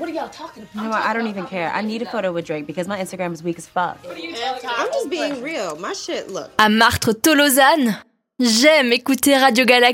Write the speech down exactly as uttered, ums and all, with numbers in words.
What are y'all talking about? You know what? I don't even care. I need a photo with Drake because my Instagram is weak as fuck. I'm just being real. My shit, look. À Martre Tolosane, j'aime écouter Radio Galaxy.